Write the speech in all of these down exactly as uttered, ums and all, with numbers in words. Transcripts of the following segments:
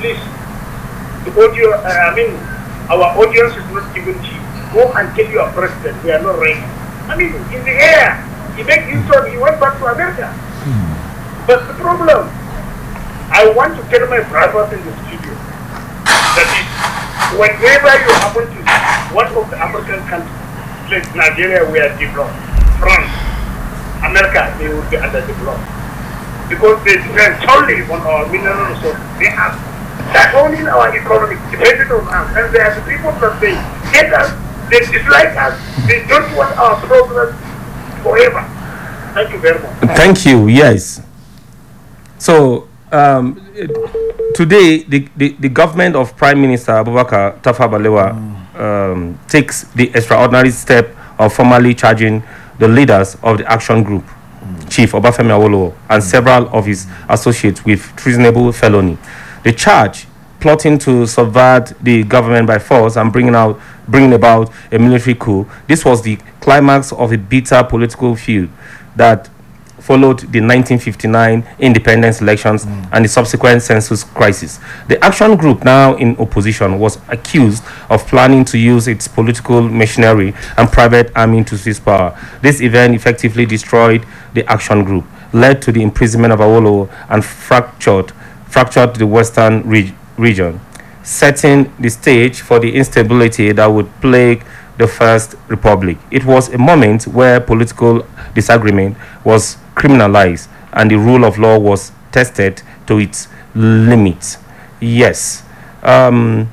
please, the audio, uh, I mean, our audience is not given cheap. Go and tell your president we are not ready. I mean, in the air, he made history, he went back to America. Hmm. But the problem, I want to tell my brothers in the studio, that is, whenever you happen to one of the African countries, like Nigeria, we are developed, France, America, they will be underdeveloped. Because they depend solely on our mineral resources. They have that only our economy dependent on us. And there are the people that they hate us, they dislike us, they don't want our progress forever. Thank you very much. Thank you, yes. So, um, today, the, the, the government of Prime Minister Abubakar Tafawa Balewa mm. um, takes the extraordinary step of formally charging the leaders of the action group, mm. Chief Obafemi Awolowo, and mm. several of his associates with treasonable felony. The charge, plotting to subvert the government by force and bringing out, bringing about a military coup. This was the climax of a bitter political feud that followed the nineteen fifty-nine independence elections mm. and the subsequent census crisis. The action group, now in opposition, was accused of planning to use its political machinery and private army to seize power. This event effectively destroyed the action group, led to the imprisonment of Awolowo, and fractured, fractured the western re- region, setting the stage for the instability that would plague the First Republic. It was a moment where political disagreement was criminalized and the rule of law was tested to its limits. Yes. Um,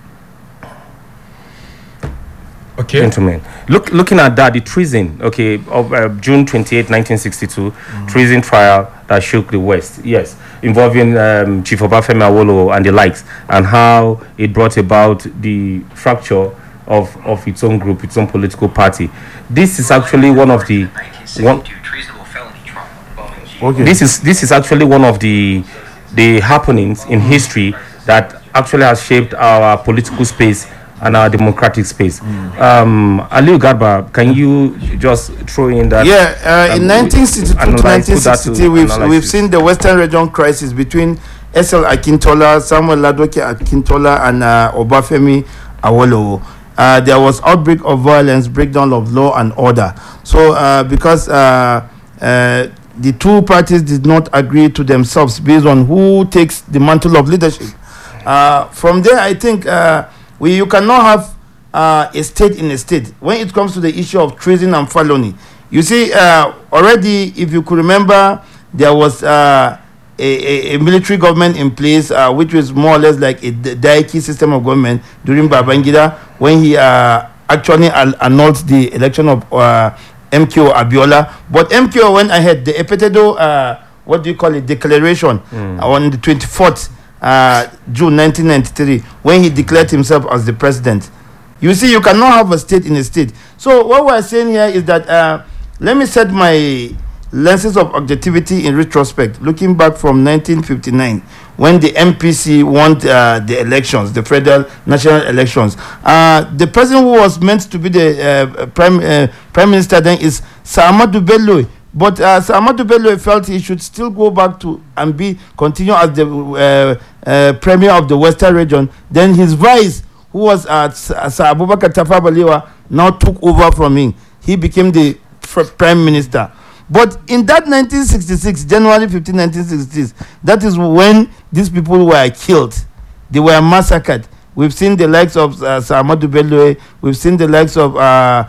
okay. Gentlemen, look, looking at that, the treason, okay, of uh, June twenty-eighth, nineteen sixty-two, mm. treason trial that shook the West. Yes, involving um, Chief Obafemi Awolowo and the likes, and how it brought about the fracture of, of its own group, its own political party. This is actually one of the one. Okay. This is this is actually one of the the happenings in history that actually has shaped our political space and our democratic space. Mm. Um, Aliu Garba, can you just throw in that? Yeah, uh, in nineteen sixty-two to nineteen sixty-three, we've analysis. we've seen the Western Region crisis between S L Akintola, Samuel Ladoke Akintola, and uh, Obafemi Awolowo. Uh, there was outbreak of violence, breakdown of law and order. So, uh, because uh, uh, the two parties did not agree to themselves based on who takes the mantle of leadership. Uh, from there, I think uh, we you cannot have uh, a state in a state when it comes to the issue of treason and felony. You see, uh, already, if you could remember, there was uh, a, a, a military government in place, uh, which was more or less like a Daiki system of government during Babangida, when he uh, actually annulled the election of uh, M K O Abiola. But M K O went ahead. The Epetedo, uh, what do you call it, declaration mm. on the twenty-fourth uh, June nineteen ninety-three, when he declared himself as the president. You see, you cannot have a state in a state. So what we're saying here is that, uh, let me set my lenses of objectivity in retrospect, looking back from nineteen fifty-nine, when the M P C won uh, the elections, the federal national elections. Uh, the person who was meant to be the uh, prime uh, prime minister then is Sir Ahmadu Bello. But uh, Sir Ahmadu Bello felt he should still go back to and be continue as the uh, uh, premier of the Western region. Then his vice, who was uh, Sir Abubakar Tafawa Balewa, now took over from him. He became the prime minister. But in that nineteen sixty-six, January fifteenth, nineteen sixty-six, that is when these people were killed. They were massacred. We've seen the likes of uh, Sir Ahmadu Bello. We've seen the likes of uh,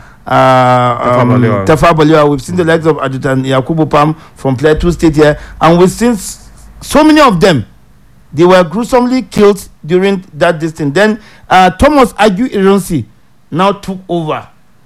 uh, um, Tafawa Balewa. We've seen the likes of Adjutant Yakubu Pam from Plateau State here. And we've seen s- so many of them. They were gruesomely killed during that distance. Then uh, Thomas Agu Ironsi now took over.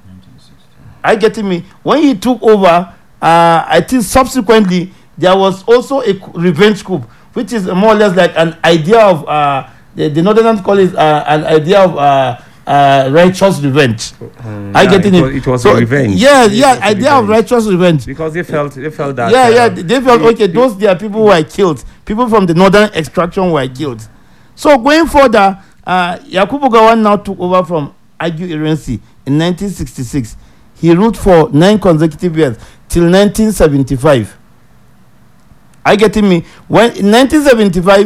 I get me? When he took over, Uh, I think subsequently there was also a revenge coup, which is more or less like an idea of uh, the, the Northerners call it uh, an idea of uh, uh, righteous revenge. Mm, I yeah, get it. Was, it was so, a revenge. Yeah, it yeah, idea revenge. of righteous revenge. Because they felt they felt that. Yeah, uh, yeah, they felt okay. Those there are people who were killed. People from the northern extraction were killed. So going further, uh, Yakubu Gowon now took over from Agu Ironsi in nineteen sixty-six. He ruled for nine consecutive years till nineteen seventy-five. I get me? When in nineteen seventy-five,